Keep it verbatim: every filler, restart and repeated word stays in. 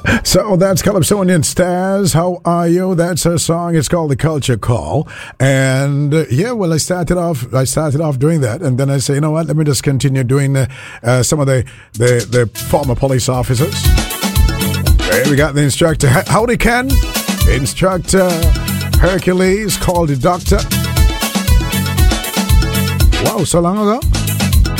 So that's Calypsonian Stars. How are you? That's her song. It's called The Culture Call. And uh, yeah, well, I started off. I started off doing that, and then I say, you know what? Let me just continue doing uh, uh, some of the, the the former police officers. There we got the instructor. Howdy, Ken. Instructor Hercules called the doctor. Wow, so long ago.